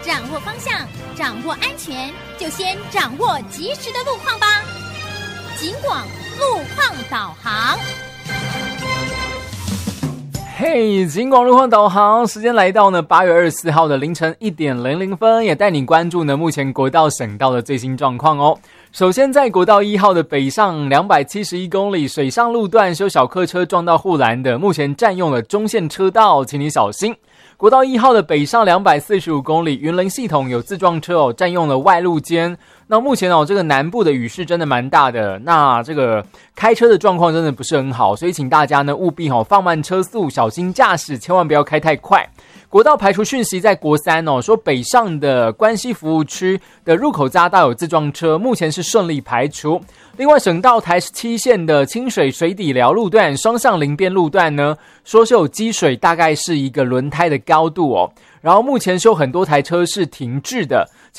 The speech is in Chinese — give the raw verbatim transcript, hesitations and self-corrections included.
掌握方向，掌握安全，就先掌握及时的路况吧。警广路况导航。 嘿，警广路况导航时间来到呢八月二十四号的凌晨一点零零分，也带你关注呢目前国道省道的最新状况哦。首先在国道一号的北上两百七十一公里水上路段，有小客车撞到护栏的，目前占用了中线车道，请你小心。国道一号的北上两百四十五公里，云林系统有自撞车哦，占用了外路间。那目前哦，这个南部的雨势真的蛮大的，那这个开车的状况真的不是很好，所以请大家呢务必哦放慢车速，小心驾驶，千万不要开太快。国道排除讯息在国三哦，说北上的关西服务区的入口匝道有自撞车，目前是顺利排除。另外，省道台十七线的清水水底寮路段、双向林边路段呢，说是有积水，大概是一个轮胎的高度哦。然后目前是有很多台车是停滞的，